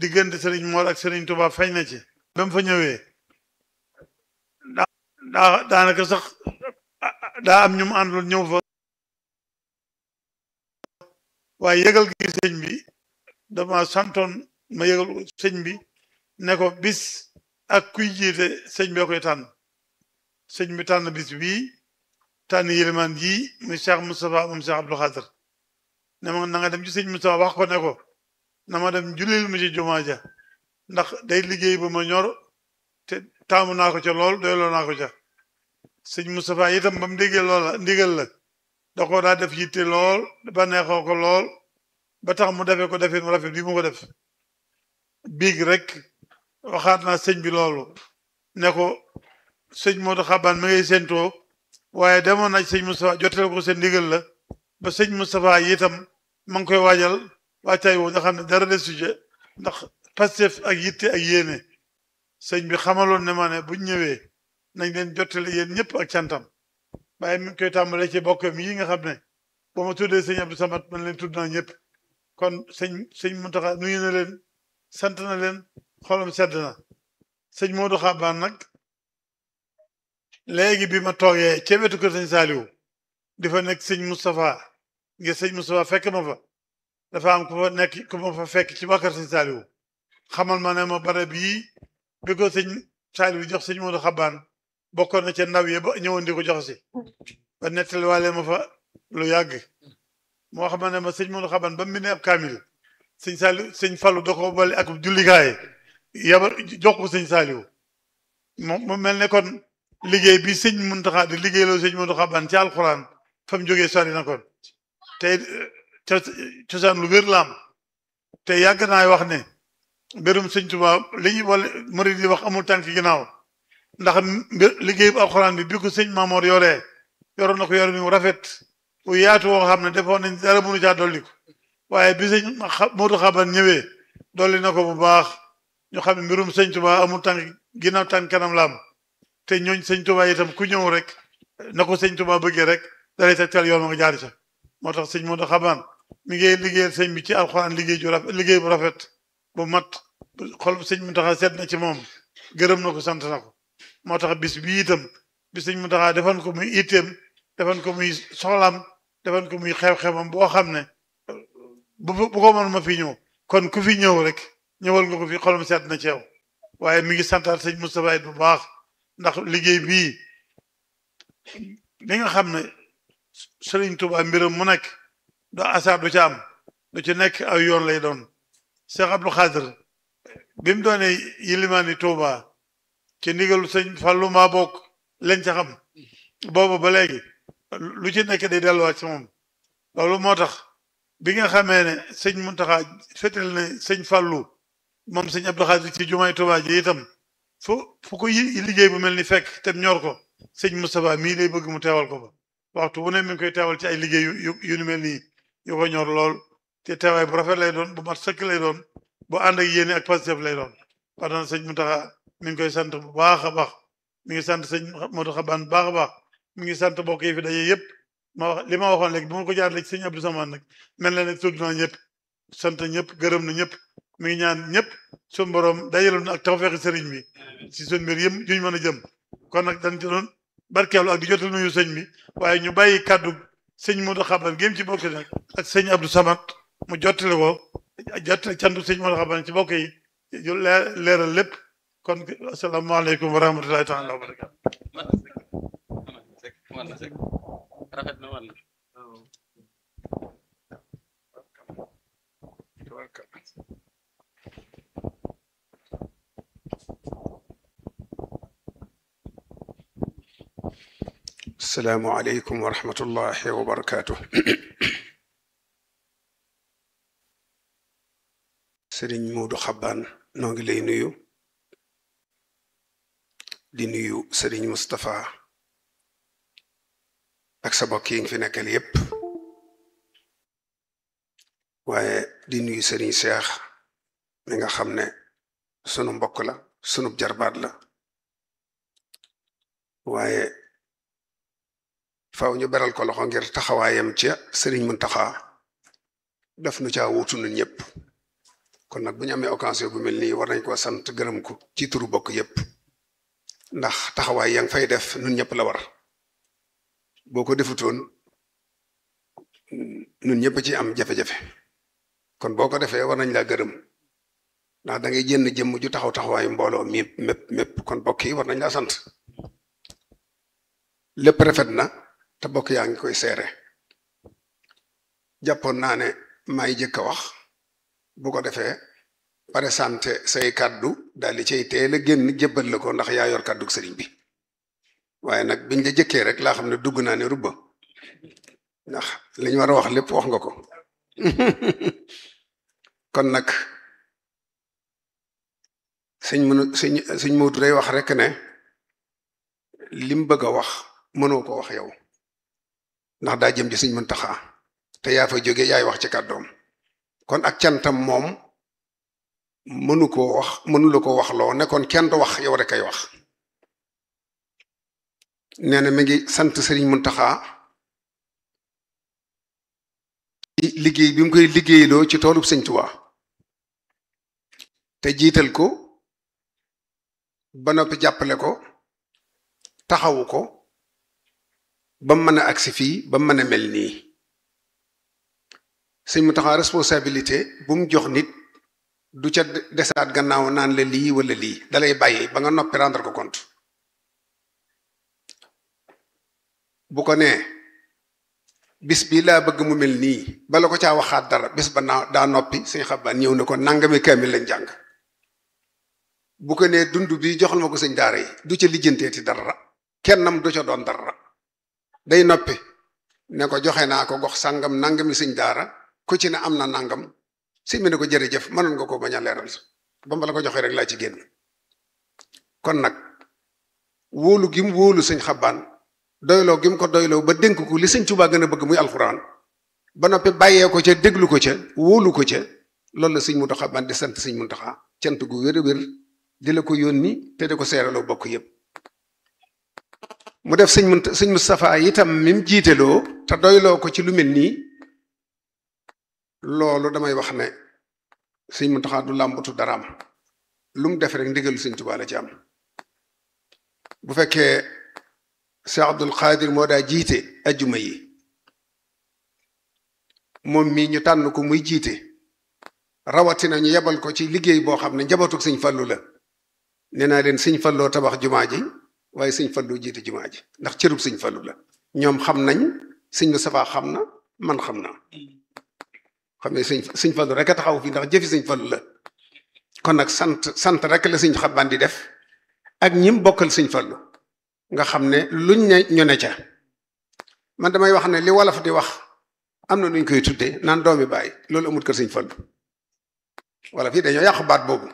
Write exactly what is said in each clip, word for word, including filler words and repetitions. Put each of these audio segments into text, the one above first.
diggante sëriñ Mor ak sëriñ Touba feeñ na ci ba mu fa ñëwee daa daa daanaka sax daa am ñu mu àndoon ñëw fa waaye yëgal gi sëñ bi dama santoon ma yëgal sëñ bi ne ko bis ak kuy jiite sëñ bee koy tànn sëñ bi tànn bis bii tànn yilimaan ji muy Cheikh Moustapha moom Cheikh Abdou Khadr ne ma na nga dem ci sëñ Moustapha wax ko ne ko na ma dem jullil mu ci jumaa ja ndax day liggéey ba ma ñor te taamu naa ko ca lool doyloo naa ko ca sëñ Moustapha itam ba mu déggee loola ndigal la da ko daa def yitte lool ba neexoo ko lool ba tax mu defee ko defee mu rafet bi mu ko def biig rek waxaat naa sëñ bi loolu ne ko sëñ Modou Xaban mi ngay séentoo waaye demoon na sëñ Moustapha jottale ko seen ndigal la ba sëñ Moustapha itam ma ngi koy waajal wàccaay woo nga xam ne dara desu ca ndax Pastef ak yitte ak yéene sëñ bi xamaloon ne ma ne buñ ñëwee nañ leen jottale yéen ñëpp ak cantam waaye mi ngi koy tàmbale ci bokkam yi nga xam ne ba ma tuddee sëñ Abdou Samad man leen tudd naa ñëpp kon sëñ sëñ Mountakha nuyu na leen sant na leen xolam sedd na sëñ Modou Xaban nag léegi bi ma toogee ca wetu kër sëñ Saliou di fa nekk sëñ Moustapha ngir sëñ Moustapha fekk ma fa dafa am ku fa nekk ku ma fa fekk ci waa kër sëñ Saliou xamal ma ne ma barab yii bi ko sëñ Saliou jox sëñ Modou Xaban bokkoon na ca ndaw yi ba ñëwoon di ko jox si ba nettali waale ma fa lu yàgg moo xam ne ma sëñ Modou Xaban ba mu ne ab kaamil sëñ Saliou sëñ Fallou da ko boole ak jullikaay yabal jox ko sëñ Saliou moom mu mel ne kon liggéey bi sëñ Mountakha di liggéeyloo sëñ Modou Xaban ci alxuraan fa mu jógee sori na kon te cosaan lu wér la am te yàgg naay wax ne mbirum sëñ Tuubaa li ñu wala murid yi wax amul tànk ginnaaw ndax mbir liggéey bu alxuraan bi bi ko sëñ Maamoor yoree yoroon na ko yor mi rafet bu yaatu woo xam ne defoon nañ dara mënu caa dolli ko waaye bi sëñ Modou Xaban ñëwee dolli na ko bu baax ñu xam ne mbirum sëñ Tuubaa amul tànk ginnaaw tànk kanam la am te ñooñ sëñ Tuubaa itam ku ñëw rek na ko sëñ Tuubaa bëggee rek dalay tegtal yoon ma nga jaar ca moo tax sëñ Modou Xaban mi ngi liggéeyal sëñ bi ci alxuraan liggéey ju rafet liggéey bu rafet bu mat xol sëñ Mountakha seet na ci moom gërëm na ko sant na ko moo tax bis bi itam bi sëñ Mountakha defoon ko muy itteem defoon ko muy soxlaam defoon ko muy xew-xewam boo xam ne bu bu ko mën ma fi ñëw kon ku fi ñëw rek ñëwal nga ko fi xolam seet na ci yow waaye mi ngi santaat sëñ Moustapha it bu baax ndax liggéey bii li nga xam ne Sëriñ Tuubaa mbiram mu nekk do asaar du ca am du ci nekk aw yoon lay doon Cheikh Abdou Khadr bi mu doonee yilimaani Tuubaa ci ndigalu sëñ Fallu maa bokk leen ca xam boobu ba léegi lu ci nekk day delluwaat ci moom loolu moo tax bi nga xamee ne sëñ Mountakha féetal ne sëñ Fallu moom sëñ Abdou Khadr ci jumaay Tuubaa ji itam fu fu ko yi liggéey bu mel ni fekk te ñor ko sëñ Moustapha mii lay bëgg mu teewal ko ba waxtu wu ne mi ngi koy teewal ci ay liggéey yu yu nu mel nii yu ko ñor lool te teewaay bu rafet lay doon bu mat sëkk lay doon bu ànd ak yéene ak Pastef lay doon pardon sëñ Mountakha mi ngi koy sant bu baax a baax mi ngi sant sëñ Modou Xaban bu baax a baax mi ngi sant mbokk yi fi daje yëpp ma wax li ma waxoon léegi bu ma ko jaarale ci sëñ Abdou Samane nag mel na ne tudd naa ñëpp sant ñëpp gërëm na ñëpp mi ngi ñaan ñëpp suñu borom dajaloon ak tawfeexi sëriñ bi ci suñu mbir yëpp juñ mën a jëm kon nag dañ ci doon barkeelu ak di jotal nuyu sëñ bi waaye ñu bàyyi kàddu sëñ Modou Xaban géem ci bokk nag ak sëñ Abdou Samane mu jottale ko jottale cantu sëñ Modou Xaban ci bokk yi leeral lépp kon asalaamaaleykum wa rahmatulahi taala wa barakaatu asalaamu aleykum wa rahmatullahi wa barakaatu sëriñ Modou Xaban noo ngi lay nuyu di nuyu sëriñ Moustapha ak sa bokk yi nga fi nekkal yépp waaye di nuyu sëriñ Cheikh mi nga xam ne sunu mbokk la sunu jarbaat la waaye faaw ñu beral ko loxo ngir taxawaayam ca sëriñ Mountakha daf nu caa wuutu nun ñëpp kon nag bu ñu amee occasion bu mel nii war nañ koo sant gërëm ko ci turu bokk yépp ndax taxawaay yaa ngi fay def nun ñëpp la war boo ko defutoon nun ñëpp ci am jafe-jafe kon boo ko defee war nañ laa gërëm ndax da ngay jënn jëmm ju taxaw taxawaayu mbooloo mi mépp mépp kon bokk yi war nañ laa sant lépp rafet na te bokk yaa ngi koy seere jàppoon naa ne maay jëkk a wax bu ko defee présenté say kàddu daal di cay teel a génn jébbal la ko ndax yaa yor kàddu sëriñ bi waaye nag biñ la jëkkee rek laa xam ne dugg naa ne rubba ndax li ñu war a wax lépp wax nga ko kon nag sëñ mënu sëñ sëñ Moodu day wax rek ne lim bëgg a wax mënoo ko wax yow ndax daa jëm ci sëñ Muntaxa te yaa fa jóge yaay wax ci kàddoom kon ak cantam moom mënu koo wax mënu la ko wax loo ne kon kenn du wax yow rek ay wax nee na mi ngi sant sëriñ Muntaxa ci liggéey bi mu koy liggéeyloo ci toolub sëñ Tuubaa te jiital ko ba noppi jàppale ko taxawu ko ba mu mën a agsi fii ba mu mën a mel nii sëñ Muntaxa responsabilité bu mu jox nit du ca desaat gannaaw naan la lii wala lii dalay bàyyi ba nga noppi rendre ko compte bu ko nee bis bii laa bëgg mu mel nii bala ko caa waxaat dara bis ba naa daa noppi sëñ Xabbaan ñëw na ko nangami kaamil lañ jàng bu ko nee dund bi joxal ma ko sëñ daara yi du ca lijjanteeti dara kennam du ca doon dara day noppi ne ko joxe naa ko gox sàngam nangami sëñ daara ku ci ne am na nangam sëñ bi ne ko jërëjëf mënoon nga ko bañ a leeral ba ma la ko joxee rek laa ci génn kon nag wóolu gi mu wóolu sëñ Xabbaan doyloo gi mu ko doyloo ba dénk ko li sëñ Tuubaa gën a bëgg muy alxuraan ba noppi bàyyee ko ca déglu ko ca wóolu ko ca loolu la sëñ Muntaxa Baan di sant sëñ Muntaxa cant gu wér a wér di la ko yónni te di ko seeraloo bokk yépp mu def sëñ Munt sëñ Moustapha itam mi mu jiiteloo te doyloo ko ci lu mel nii loolu damay wax ne sëñ Muntaxa du làmbatu daraam lu mu def rek ndigalu sëñ Tuubaa la ci am bu fekkee Cheikh Abdul Xaadir moo daa jiite ajjuma yi moom mii ñu tànn ko muy jiite rawatina ñu yebal ko ci liggéey boo xam ne njabootug sëñ Fallu la nee naa leen sëñ Falloo tabax jumaa ji waaye sëñ Fallu jiite jumaa ji ndax cërub sëñ Fallu la ñoom xam nañ sëñ Moustapha xam na man xam naa xam ne sëñ sëñ Fallu rek a taxaw fii ndax jëfi sëñ Fallu la kon nag sant sant rek la sëñ Xabbaan di def ak ñim bokkal sëñ Fallu nga xam ne luñ ne ñu ne ca man damay wax ne li wolof di wax am na nuñ koy tuddee naan doomi baay loolu amul kër sëñ Fallu wolof yi dañoo yàqu baat boobu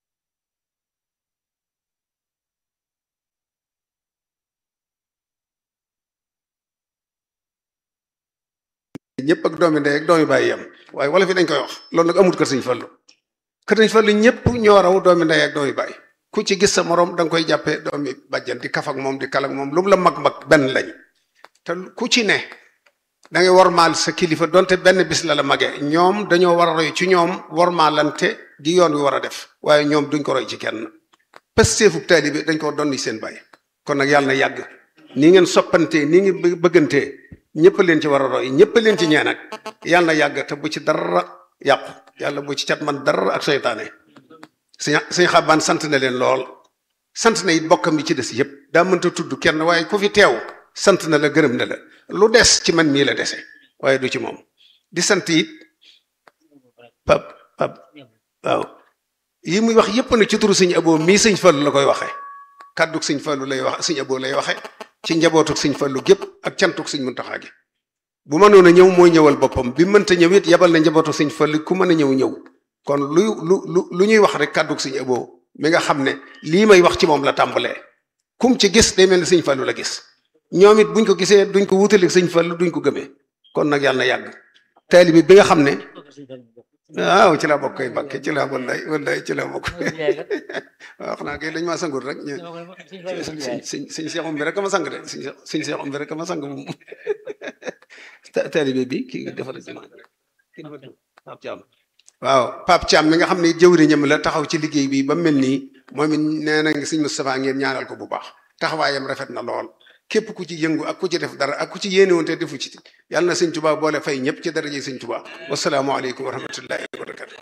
ñëpp ak doomi ndey ak doomi baay yam waaye wolof yi dañ koy wax loolu nag amul kër sëñ Fallu kër sëñ Fallu ñëpp ñoo raw doomi ndey ak doomi baay ku ci gis sa morom da nga koy jàppee doomi bàjjan di kaf ak moom di kal ak moom lu mu la mag-mag benn lañ te ku ci ne da ngay wormaal sa kilifa donte benn bis la la magee ñoom dañoo war a roy ci ñoom wormaalante di yoon wi war a def waaye ñoom duñ ko roy ci kenn pësteefub taalibe dañ ko donni seen bàyyi kon nag yàlla na yàgg nii ngeen soppantee nii ngeen bëggantee ñëpp leen ci war a roy ñëpp leen ci ñee nag yàlla na yàgg te bu ci dara yàqu yàlla bu ci cat man dara ak seytaane sëñ sëñ Xabbaan sant na leen lool sant na it bokkam yi ci des yëpp daa mënta tudd kenn waaye ku fi teew sant na la gërëm na la lu des ci man mii la dese waaye du ci moom di sant it pap pap waaw yi muy wax yëpp na ci turu sëñ Abo mii sëñ Fallu la koy waxee kàddug sëñ Fallu lay wax sëñ Abo lay waxe ci njabootug sëñ Fallu gépp ak cantug sëñ Muntaxa gi bu mënoon a ñëw mooy ñëwal boppam bi mënta ñëw it yabal na njabootug sëñ Fallu ku mën a ñëw ñëw kon lu lu lu lu ñuy wax rek kàddug sëñ Abo mi nga xam ne lii may wax ci moom la tàmbalee kum ci gis day mel ni sëñ Fallu la gis ñoom it buñ ko gisee duñ ko wutaleeg sëñ Fallu duñ ko gëmee kon nag yàlla na yàgg taalibe bi nga xam ne waaw ci laa bokk kay Mbàkke ci laa wallaay wallaay ci laa bokk waaw xanaa kay dañ maa sangul rek ñu sëñ sëñ Seexum bi rek ma sang de sëñ Seexum bi rek ma sang moom taalibe bi kii defal ci waaw Pape Thiam mi nga xam ne jëwriñam la taxaw ci liggéey bi ba mel nii moom it nee na sëñ Moustapha ngeen ñaanal ko bu baax taxawaayam rafet na lool képp ku ci yëngu ak ku ci def dara ak ku ci yéene woon te defu ci yàlla na sëñ Tuubaa boole fay ñëpp ci daraje sëñ Tuubaa wasalaamualeykum wa rahmatullahi wa barakatu